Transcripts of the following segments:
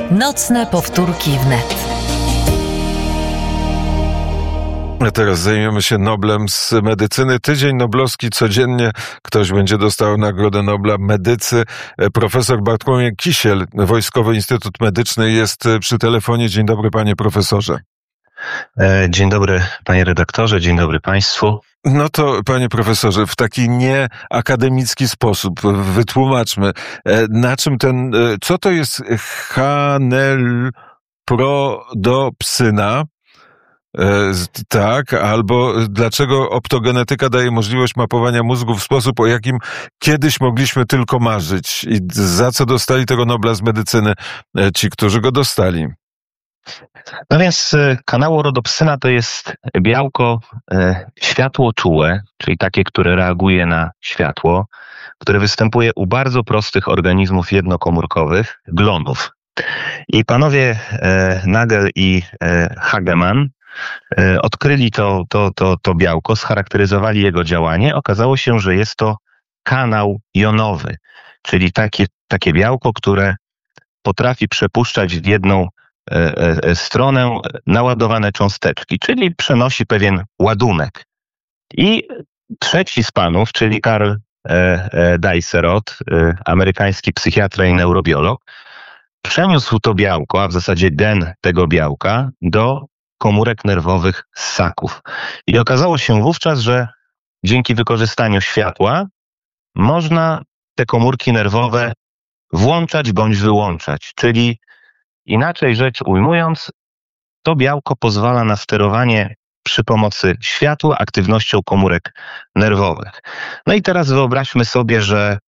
Nocne powtórki wnet. A teraz zajmiemy się Noblem z medycyny. Tydzień noblowski codziennie. Ktoś będzie dostał Nagrodę Nobla medycy. Profesor Bartłomiej Kisiel, Wojskowy Instytut Medyczny, jest przy telefonie. Dzień dobry, panie profesorze. Dzień dobry, panie redaktorze, dzień dobry państwu. No to, panie profesorze, w taki nieakademicki sposób wytłumaczmy, na czym co to jest hanelprodopsyna, tak, albo dlaczego optogenetyka daje możliwość mapowania mózgu w sposób, o jakim kiedyś mogliśmy tylko marzyć, i za co dostali tego Nobla z medycyny ci, którzy go dostali. No więc kanałorodopsyna to jest białko światłoczułe, czyli takie, które reaguje na światło, które występuje u bardzo prostych organizmów jednokomórkowych, glonów. I panowie Nagel i Hagemann odkryli to białko, scharakteryzowali jego działanie. Okazało się, że jest to kanał jonowy, czyli takie białko, które potrafi przepuszczać w jedną stronę naładowane cząsteczki, czyli przenosi pewien ładunek. I trzeci z panów, czyli Karl Dicerot, amerykański psychiatra i neurobiolog, przeniósł to białko, a w zasadzie gen tego białka, do komórek nerwowych ssaków. I okazało się wówczas, że dzięki wykorzystaniu światła można te komórki nerwowe włączać bądź wyłączać, czyli inaczej rzecz ujmując, to białko pozwala na sterowanie przy pomocy światła aktywnością komórek nerwowych. No i teraz wyobraźmy sobie,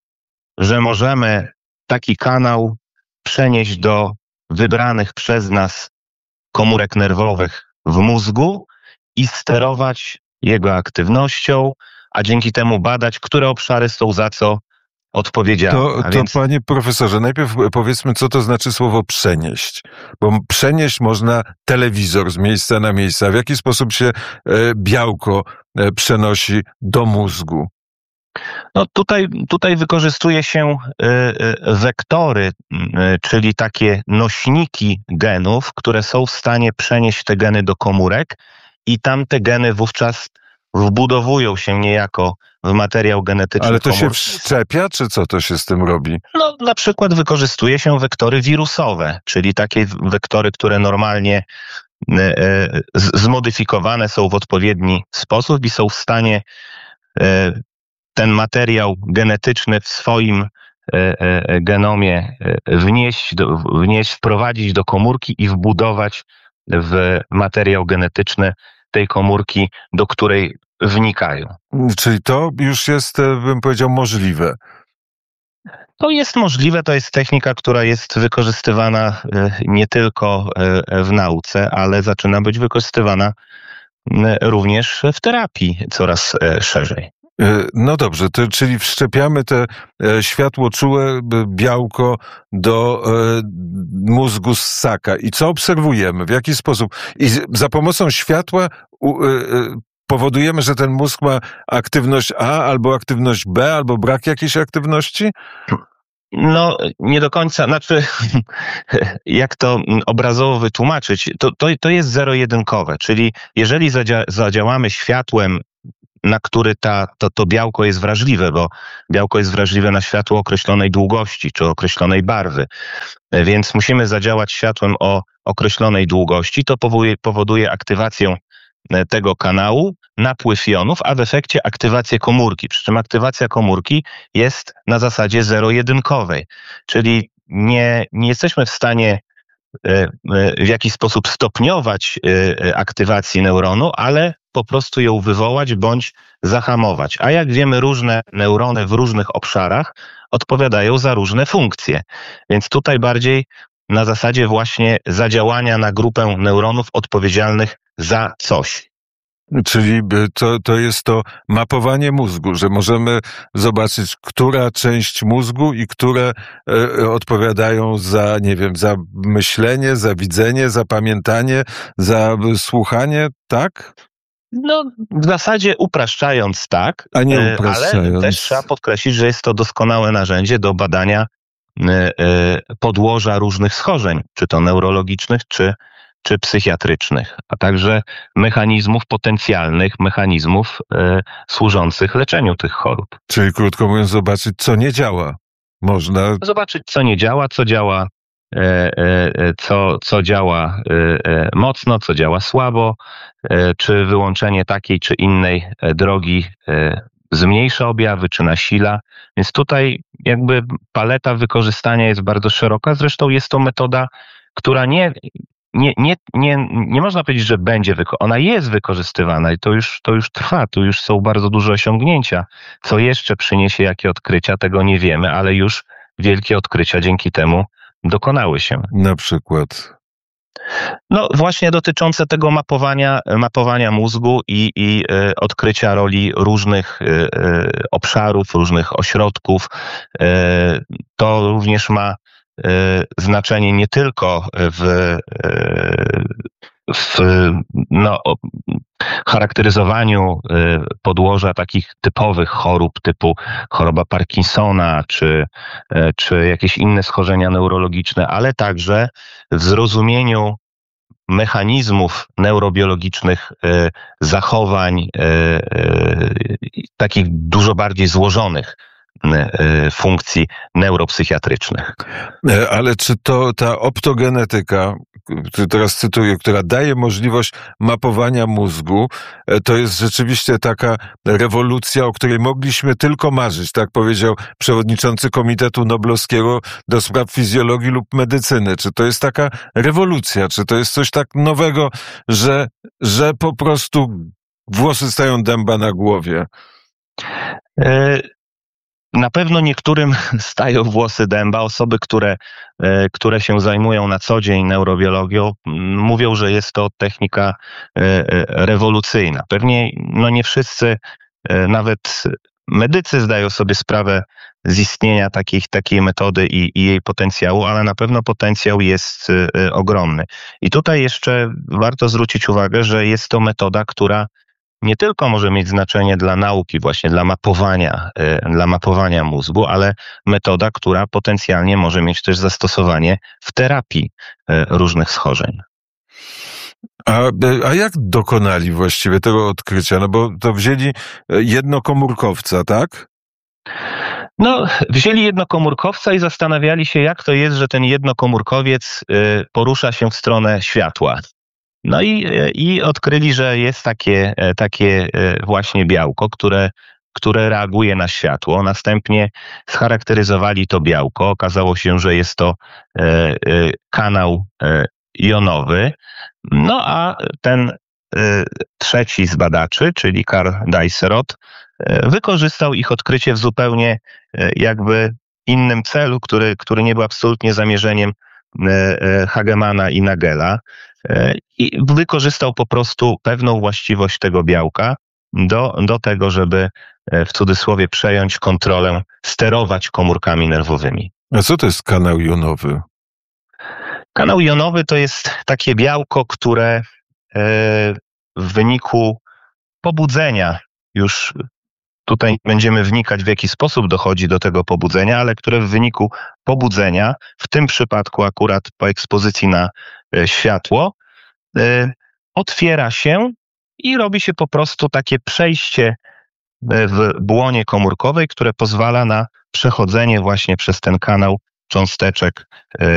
że możemy taki kanał przenieść do wybranych przez nas komórek nerwowych w mózgu i sterować jego aktywnością, a dzięki temu badać, które obszary są za co odpowiedzialne. To panie profesorze, najpierw powiedzmy, co to znaczy słowo przenieść. Bo przenieść można telewizor z miejsca na miejsce. A w jaki sposób się białko przenosi do mózgu? No tutaj wykorzystuje się wektory, czyli takie nośniki genów, które są w stanie przenieść te geny do komórek i tam te geny wówczas wbudowują się niejako w materiał genetyczny. Ale to komórki. się wszczepia, czy co to się z tym robi? No, na przykład wykorzystuje się wektory wirusowe, czyli takie wektory, które normalnie zmodyfikowane są w odpowiedni sposób i są w stanie ten materiał genetyczny w swoim genomie wprowadzić do komórki i wbudować w materiał genetyczny tej komórki, do której wnikają. Czyli to już jest, bym powiedział, możliwe. To jest możliwe, to jest technika, która jest wykorzystywana nie tylko w nauce, ale zaczyna być wykorzystywana również w terapii coraz szerzej. No dobrze, czyli wszczepiamy te światłoczułe białko do mózgu ssaka. I co obserwujemy? W jaki sposób? I za pomocą światła powodujemy, że ten mózg ma aktywność A, albo aktywność B, albo brak jakiejś aktywności? No, nie do końca. Znaczy, jak to obrazowo wytłumaczyć, to jest zero-jedynkowe. Czyli jeżeli zadziałamy światłem, na który to białko jest wrażliwe, bo białko jest wrażliwe na światło określonej długości czy określonej barwy. Więc musimy zadziałać światłem o określonej długości. To powoduje aktywację tego kanału, napływ jonów, a w efekcie aktywację komórki. Przy czym aktywacja komórki jest na zasadzie zero-jedynkowej. Czyli nie jesteśmy w stanie w jakiś sposób stopniować aktywacji neuronu, ale po prostu ją wywołać bądź zahamować. A jak wiemy, różne neurony w różnych obszarach odpowiadają za różne funkcje. Więc tutaj bardziej na zasadzie właśnie zadziałania na grupę neuronów odpowiedzialnych za coś. Czyli to jest to mapowanie mózgu, że możemy zobaczyć, która część mózgu i które odpowiadają za, nie wiem, za myślenie, za widzenie, za pamiętanie, za słuchanie, tak? No, w zasadzie upraszczając tak, a nie upraszczając. Ale też trzeba podkreślić, że jest to doskonałe narzędzie do badania podłoża różnych schorzeń, czy to neurologicznych, czy psychiatrycznych, a także potencjalnych mechanizmów służących leczeniu tych chorób. Czyli krótko mówiąc, zobaczyć, co nie działa. Można zobaczyć, co nie działa, co działa mocno, co działa słabo, czy wyłączenie takiej czy innej drogi zmniejsza objawy, czy nasila. Więc tutaj jakby paleta wykorzystania jest bardzo szeroka. Zresztą jest to metoda, która nie można powiedzieć, że ona jest wykorzystywana i to już trwa, tu już są bardzo duże osiągnięcia. Co jeszcze przyniesie, jakie odkrycia, tego nie wiemy, ale już wielkie odkrycia dzięki temu dokonały się. Na przykład? No właśnie dotyczące tego mapowania mózgu i odkrycia roli różnych obszarów, różnych ośrodków. To również ma znaczenie nie tylko w charakteryzowaniu podłoża takich typowych chorób typu choroba Parkinsona czy jakieś inne schorzenia neurologiczne, ale także w zrozumieniu mechanizmów neurobiologicznych zachowań takich dużo bardziej złożonych funkcji neuropsychiatrycznych. Ale czy to ta optogenetyka, teraz cytuję, która daje możliwość mapowania mózgu, to jest rzeczywiście taka rewolucja, o której mogliśmy tylko marzyć, tak powiedział przewodniczący Komitetu Noblowskiego do spraw fizjologii lub medycyny. Czy to jest taka rewolucja? Czy to jest coś tak nowego, że po prostu włosy stają dęba na głowie? Na pewno niektórym stają włosy dęba. Osoby, które się zajmują na co dzień neurobiologią, mówią, że jest to technika rewolucyjna. Pewnie nie wszyscy, nawet medycy, zdają sobie sprawę z istnienia takiej metody i jej potencjału, ale na pewno potencjał jest ogromny. I tutaj jeszcze warto zwrócić uwagę, że jest to metoda, która nie tylko może mieć znaczenie dla nauki, właśnie dla mapowania mózgu, ale metoda, która potencjalnie może mieć też zastosowanie w terapii różnych schorzeń. A jak dokonali właściwie tego odkrycia? No bo to wzięli jednokomórkowca, tak? No, wzięli jednokomórkowca i zastanawiali się, jak to jest, że ten jednokomórkowiec porusza się w stronę światła. No i odkryli, że jest takie właśnie białko, które reaguje na światło. Następnie scharakteryzowali to białko. Okazało się, że jest to kanał jonowy. No a ten trzeci z badaczy, czyli Karl Dicerot, wykorzystał ich odkrycie w zupełnie jakby innym celu, który nie był absolutnie zamierzeniem Hagemana i Nagela, i wykorzystał po prostu pewną właściwość tego białka do tego, żeby w cudzysłowie przejąć kontrolę, sterować komórkami nerwowymi. A co to jest kanał jonowy? Kanał jonowy to jest takie białko, które w wyniku pobudzenia, już tutaj będziemy wnikać, w jaki sposób dochodzi do tego pobudzenia, ale które w wyniku pobudzenia, w tym przypadku akurat po ekspozycji na światło, otwiera się i robi się po prostu takie przejście w błonie komórkowej, które pozwala na przechodzenie właśnie przez ten kanał cząsteczek